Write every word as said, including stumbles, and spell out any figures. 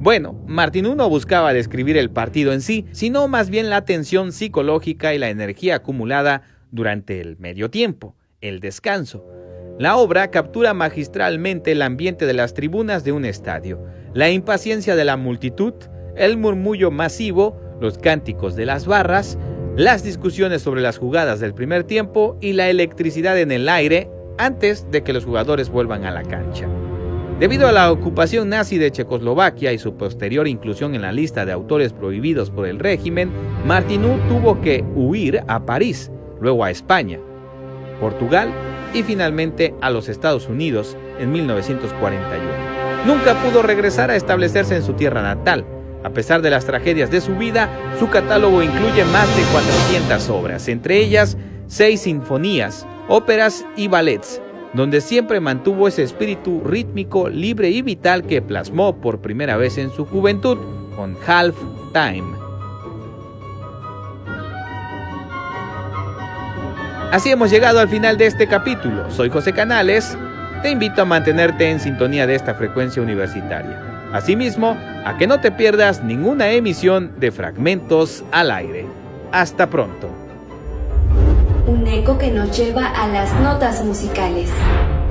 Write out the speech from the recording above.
Bueno, Martinú no buscaba describir el partido en sí, sino más bien la tensión psicológica y la energía acumulada durante el medio tiempo, el descanso. La obra captura magistralmente el ambiente de las tribunas de un estadio, la impaciencia de la multitud, el murmullo masivo, los cánticos de las barras, las discusiones sobre las jugadas del primer tiempo y la electricidad en el aire antes de que los jugadores vuelvan a la cancha. Debido a la ocupación nazi de Checoslovaquia y su posterior inclusión en la lista de autores prohibidos por el régimen, Martinú tuvo que huir a París, luego a España, Portugal y finalmente a los Estados Unidos en mil novecientos cuarenta y uno. Nunca pudo regresar a establecerse en su tierra natal. A pesar de las tragedias de su vida, su catálogo incluye más de cuatrocientas obras, entre ellas seis sinfonías, óperas y ballets, donde siempre mantuvo ese espíritu rítmico, libre y vital que plasmó por primera vez en su juventud con Half Time. Así hemos llegado al final de este capítulo. Soy José Canales. Te invito a mantenerte en sintonía de esta frecuencia universitaria. Asimismo, a que no te pierdas ninguna emisión de Fragmentos al Aire. Hasta pronto. Un eco que nos lleva a las notas musicales.